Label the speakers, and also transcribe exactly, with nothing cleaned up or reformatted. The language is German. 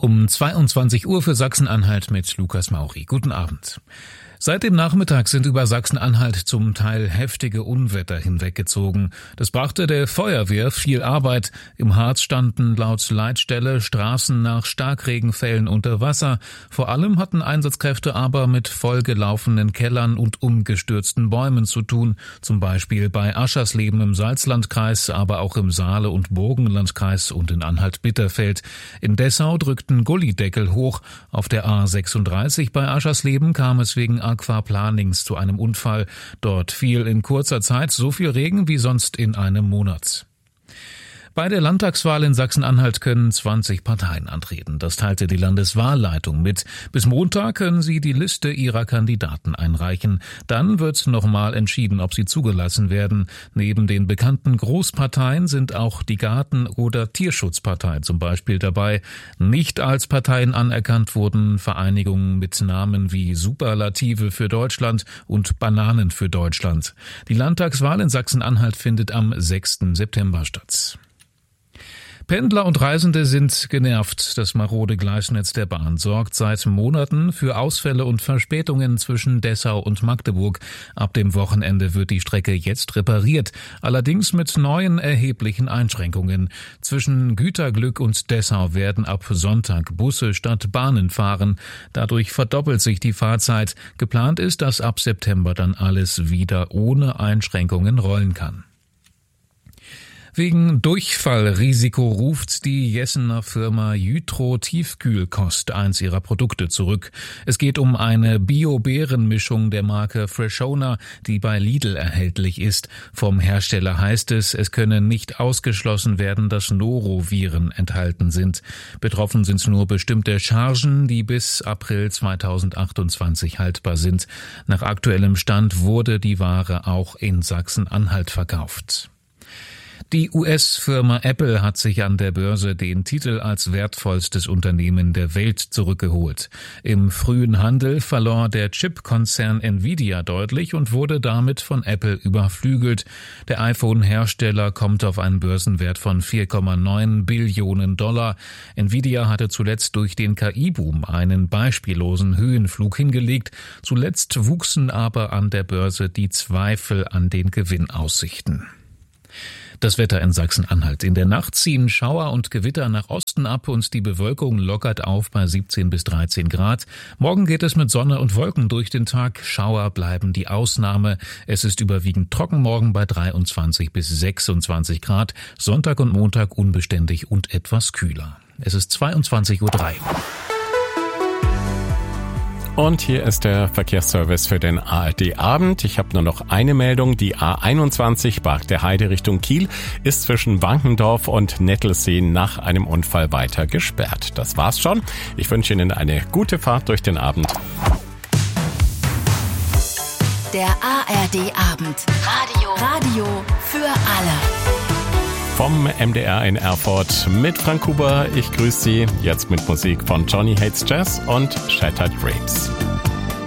Speaker 1: Um zweiundzwanzig Uhr für Sachsen-Anhalt mit Lukas Mauri. Guten Abend. Seit dem Nachmittag sind über Sachsen-Anhalt zum Teil heftige Unwetter hinweggezogen. Das brachte der Feuerwehr viel Arbeit. Im Harz standen laut Leitstelle Straßen nach Starkregenfällen unter Wasser. Vor allem hatten Einsatzkräfte aber mit vollgelaufenen Kellern und umgestürzten Bäumen zu tun. Zum Beispiel bei Aschersleben im Salzlandkreis, aber auch im Saale- und Burgenlandkreis und in Anhalt-Bitterfeld. In Dessau drückten Gullideckel hoch. Auf der A sechsunddreißig bei Aschersleben kam es wegen Aquaplanings zu einem Unfall. Dort fiel in kurzer Zeit so viel Regen wie sonst in einem Monat. Bei der Landtagswahl in Sachsen-Anhalt können zwanzig Parteien antreten. Das teilte die Landeswahlleitung mit. Bis Montag können sie die Liste ihrer Kandidaten einreichen. Dann wird nochmal entschieden, ob sie zugelassen werden. Neben den bekannten Großparteien sind auch die Garten- oder Tierschutzpartei zum Beispiel dabei. Nicht als Parteien anerkannt wurden Vereinigungen mit Namen wie Superlative für Deutschland und Bananen für Deutschland. Die Landtagswahl in Sachsen-Anhalt findet am sechsten September statt. Pendler und Reisende sind genervt. Das marode Gleisnetz der Bahn sorgt seit Monaten für Ausfälle und Verspätungen zwischen Dessau und Magdeburg. Ab dem Wochenende wird die Strecke jetzt repariert, allerdings mit neuen erheblichen Einschränkungen. Zwischen Güterglück und Dessau werden ab Sonntag Busse statt Bahnen fahren. Dadurch verdoppelt sich die Fahrzeit. Geplant ist, dass ab September dann alles wieder ohne Einschränkungen rollen kann. Wegen Durchfallrisiko ruft die Jessener Firma Jytro Tiefkühlkost eins ihrer Produkte zurück. Es geht um eine Bio-Beeren-Mischung der Marke Freshona, die bei Lidl erhältlich ist. Vom Hersteller heißt es, es könne nicht ausgeschlossen werden, dass Noroviren enthalten sind. Betroffen sind nur bestimmte Chargen, die bis April zweitausendachtundzwanzig haltbar sind. Nach aktuellem Stand wurde die Ware auch in Sachsen-Anhalt verkauft. Die U S-Firma Apple hat sich an der Börse den Titel als wertvollstes Unternehmen der Welt zurückgeholt. Im frühen Handel verlor der Chip-Konzern Nvidia deutlich und wurde damit von Apple überflügelt. Der iPhone-Hersteller kommt auf einen Börsenwert von vier Komma neun Billionen Dollar. Nvidia hatte zuletzt durch den K I-Boom einen beispiellosen Höhenflug hingelegt. Zuletzt wuchsen aber an der Börse die Zweifel an den Gewinnaussichten. Das Wetter in Sachsen-Anhalt. In der Nacht ziehen Schauer und Gewitter nach Osten ab und die Bewölkung lockert auf bei siebzehn bis dreizehn Grad. Morgen geht es mit Sonne und Wolken durch den Tag. Schauer bleiben die Ausnahme. Es ist überwiegend trocken morgen bei dreiundzwanzig bis sechsundzwanzig Grad. Sonntag und Montag unbeständig und etwas kühler. Es ist zweiundzwanzig Uhr drei.
Speaker 2: Und hier ist der Verkehrsservice für den A R D-Abend. Ich habe nur noch eine Meldung. Die A einundzwanzig Barg der Heide Richtung Kiel ist zwischen Wankendorf und Nettelsee nach einem Unfall weiter gesperrt. Das war's schon. Ich wünsche Ihnen eine gute Fahrt durch den Abend.
Speaker 3: Der A R D-Abend. Radio. Radio für alle.
Speaker 2: Vom M D R in Erfurt mit Frank Huber. Ich grüße Sie jetzt mit Musik von Johnny Hates Jazz und Shattered Dreams.